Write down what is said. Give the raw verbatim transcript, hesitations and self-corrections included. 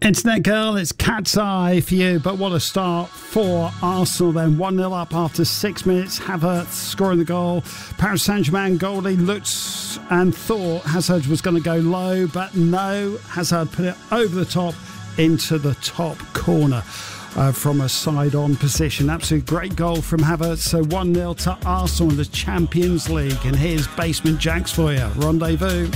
Internet girl, it's cat's eye for you, but what a start for Arsenal then. one nil up after six minutes. Havertz scoring the goal. Paris Saint-Germain goalie looked and thought Hazard was going to go low, but no, Hazard put it over the top into the top corner uh, from a side-on position. Absolute great goal from Havertz. So one nil to Arsenal in the Champions League. And here's Basement Jacks for you. Rendezvous.